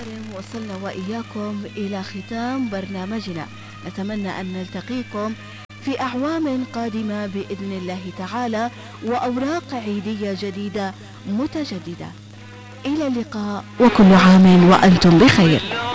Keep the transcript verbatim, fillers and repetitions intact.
الكريم وصلنا وإياكم إلى ختام برنامجنا. نتمنى أن نلتقيكم في أعوام قادمة بإذن الله تعالى وأوراق عيدية جديدة متجددة. إلى اللقاء وكل عام وأنتم بخير.